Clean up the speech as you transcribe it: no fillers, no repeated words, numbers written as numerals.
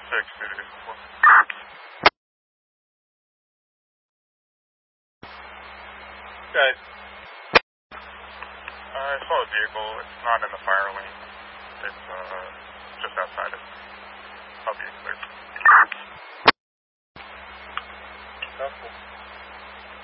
Guys. I saw a vehicle. It's not in the fire lane. It's just outside it. I'll be clear. That's cool.